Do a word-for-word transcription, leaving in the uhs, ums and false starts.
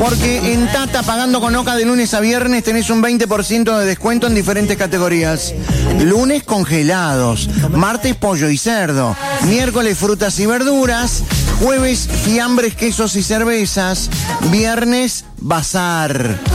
Porque en Tata, pagando con Oca de lunes a viernes, tenés un veinte por ciento de descuento en diferentes categorías. Lunes, congelados. Martes, pollo y cerdo. Miércoles, frutas y verduras. Jueves, fiambres, quesos y cervezas. Viernes, bazar.